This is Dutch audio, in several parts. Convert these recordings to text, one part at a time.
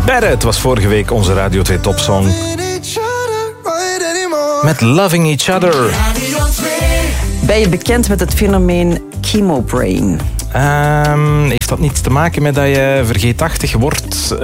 Better, het was vorige week onze Radio 2 topsong. Met Loving Each Other. Ben je bekend met het fenomeen chemobrain? Heeft dat niets te maken met dat je vergeetachtig wordt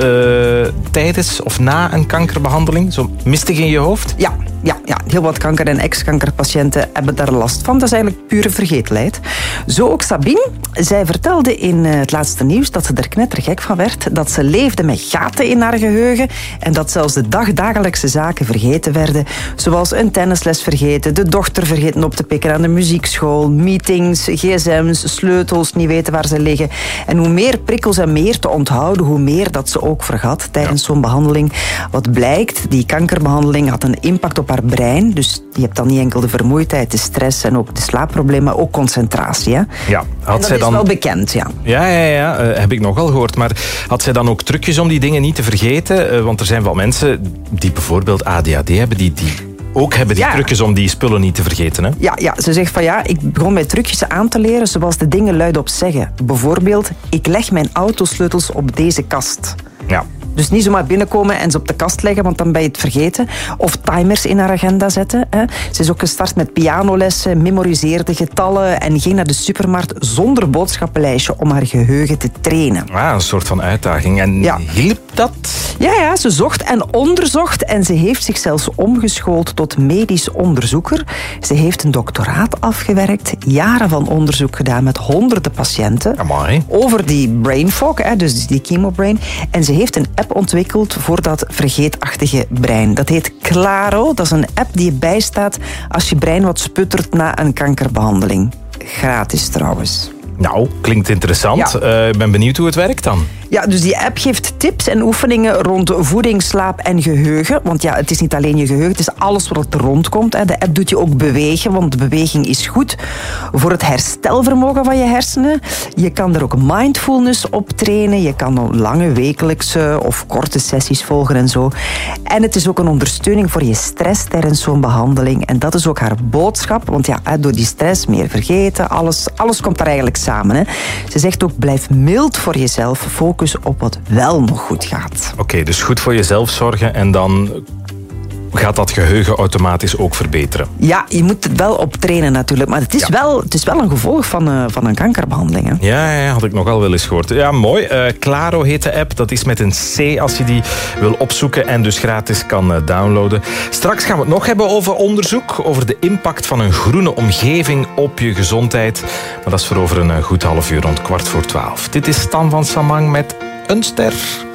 tijdens of na een kankerbehandeling? Zo mistig in je hoofd? Ja, heel wat kanker- en ex-kankerpatiënten hebben daar last van. Dat is eigenlijk pure vergetelheid. Zo ook Sabine. Zij vertelde in het laatste nieuws dat ze er knettergek van werd. Dat ze leefde met gaten in haar geheugen. En dat zelfs de dagdagelijkse zaken vergeten werden. Zoals een tennisles vergeten, de dochter vergeten op te pikken aan de muziekschool, meetings, gsm's, sleutels, niet weten waar ze liggen. En hoe meer prikkels en meer te onthouden, hoe meer dat ze ook vergat tijdens zo'n behandeling. Wat blijkt, die kankerbehandeling had een impact op haar brein. Dus je hebt dan niet enkel de vermoeidheid, de stress en ook de slaapproblemen, maar ook concentratie. Hè? Ja, en dat is wel bekend, ja. Ja, heb ik nogal gehoord. Maar had zij dan ook trucjes om die dingen niet te vergeten? Want er zijn wel mensen die bijvoorbeeld ADHD hebben, die ook hebben die trucjes om die spullen niet te vergeten. Hè? Ja, ze zegt van ik begon met trucjes aan te leren zoals de dingen luidop zeggen. Bijvoorbeeld, ik leg mijn autosleutels op deze kast. Ja. Dus niet zomaar binnenkomen en ze op de kast leggen, want dan ben je het vergeten. Of timers in haar agenda zetten. Hè. Ze is ook gestart met pianolessen, memoriseerde getallen en ging naar de supermarkt zonder boodschappenlijstje om haar geheugen te trainen. Een soort van uitdaging. En hielp dat? Ja, ze zocht en onderzocht en ze heeft zich zelfs omgeschoold tot medisch onderzoeker. Ze heeft een doctoraat afgewerkt, jaren van onderzoek gedaan met honderden patiënten. Amai. Over die brain fog, dus die chemobrain. En ze heeft een app ontwikkeld voor dat vergeetachtige brein. Dat heet Claro. Dat is een app die je bijstaat als je brein wat sputtert na een kankerbehandeling. Gratis trouwens. Nou, klinkt interessant. Ik ben benieuwd hoe het werkt dan. Ja, dus die app geeft tips en oefeningen rond voeding, slaap en geheugen. Want het is niet alleen je geheugen, het is alles wat er rondkomt. De app doet je ook bewegen, want beweging is goed voor het herstelvermogen van je hersenen. Je kan er ook mindfulness op trainen. Je kan lange wekelijkse of korte sessies volgen en zo. En het is ook een ondersteuning voor je stress tijdens zo'n behandeling. En dat is ook haar boodschap, want door die stress meer vergeten, alles komt daar eigenlijk samen. Hè. Ze zegt ook, blijf mild voor jezelf, focus op wat wel nog goed gaat. Oké, dus goed voor jezelf zorgen en dan gaat dat geheugen automatisch ook verbeteren. Ja, je moet het wel op trainen natuurlijk. Maar het is wel een gevolg van een kankerbehandeling. Hè? Ja, had ik nogal wel eens gehoord. Ja, mooi. Claro heet de app. Dat is met een C als je die wil opzoeken en dus gratis kan downloaden. Straks gaan we het nog hebben over onderzoek, over de impact van een groene omgeving op je gezondheid. Maar dat is voor over een goed half uur, rond 11:15. Dit is Stan van Samang met Een Ster.